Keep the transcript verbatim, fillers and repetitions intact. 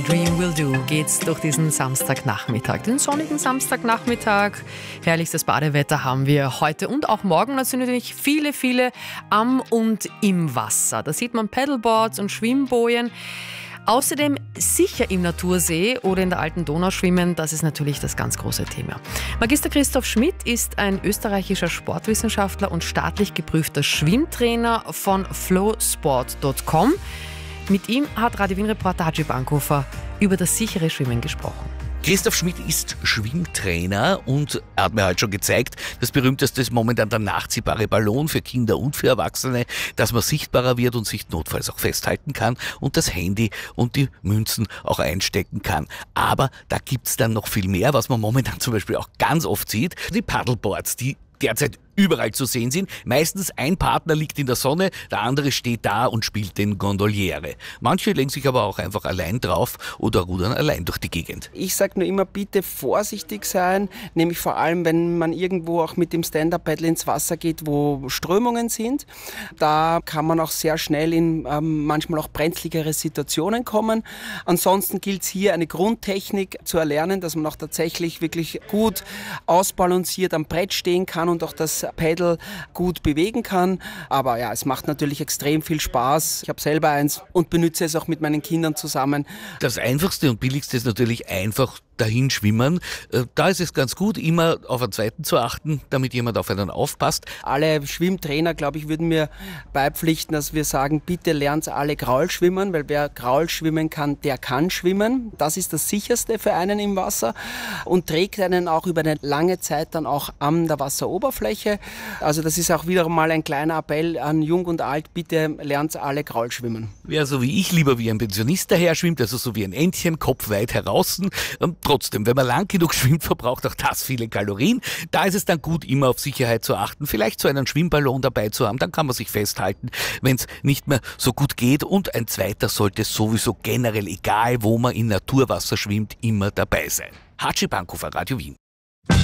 Dream Will Do geht's durch diesen Samstagnachmittag, den sonnigen Samstagnachmittag. Herrlichstes Badewetter haben wir heute und auch morgen. Da sind natürlich viele, viele am und im Wasser. Da sieht man Paddleboards und Schwimmbojen. Außerdem sicher im Natursee oder in der alten Donau schwimmen, das ist natürlich das ganz große Thema. Magister Christoph Schmidt ist ein österreichischer Sportwissenschaftler und staatlich geprüfter Schwimmtrainer von flowsport punkt com. Mit ihm hat Radio Wien-Reporter Haji Bankhofer über das sichere Schwimmen gesprochen. Christoph Schmidt ist Schwimmtrainer und er hat mir heute schon gezeigt, das berühmteste ist momentan der nachziehbare Ballon für Kinder und für Erwachsene, dass man sichtbarer wird und sich notfalls auch festhalten kann und das Handy und die Münzen auch einstecken kann. Aber da gibt's dann noch viel mehr, was man momentan zum Beispiel auch ganz oft sieht, die Paddleboards, die derzeit überall zu sehen sind. Meistens ein Partner liegt in der Sonne, der andere steht da und spielt den Gondoliere. Manche legen sich aber auch einfach allein drauf oder rudern allein durch die Gegend. Ich sage nur immer, bitte vorsichtig sein, nämlich vor allem, wenn man irgendwo auch mit dem Stand-Up-Paddle ins Wasser geht, wo Strömungen sind. Da kann man auch sehr schnell in ähm, manchmal auch brenzligere Situationen kommen. Ansonsten gilt es hier, eine Grundtechnik zu erlernen, dass man auch tatsächlich wirklich gut ausbalanciert am Brett stehen kann und auch das Paddle gut bewegen kann. Aber ja, es macht natürlich extrem viel Spaß. Ich habe selber eins und benutze es auch mit meinen Kindern zusammen. Das Einfachste und Billigste ist natürlich einfach dahin schwimmen. Da ist es ganz gut, immer auf einen zweiten zu achten, damit jemand auf einen aufpasst. Alle Schwimmtrainer, glaube ich, würden mir beipflichten, dass wir sagen, bitte lernt alle Kraul schwimmen, weil wer Kraul schwimmen kann, der kann schwimmen. Das ist das Sicherste für einen im Wasser und trägt einen auch über eine lange Zeit dann auch an der Wasseroberfläche. Also das ist auch wieder mal ein kleiner Appell an Jung und Alt, bitte lernt alle Kraul schwimmen. Wer so wie ich lieber wie ein Pensionist daher schwimmt, also so wie ein Entchen, kopfweit heraus. Trotzdem, wenn man lang genug schwimmt, verbraucht auch das viele Kalorien. Da ist es dann gut, immer auf Sicherheit zu achten, vielleicht so einen Schwimmballon dabei zu haben, dann kann man sich festhalten, wenn es nicht mehr so gut geht. Und ein zweiter sollte sowieso generell, egal wo man in Naturwasser schwimmt, immer dabei sein. Haji Bankhofer, Radio Wien.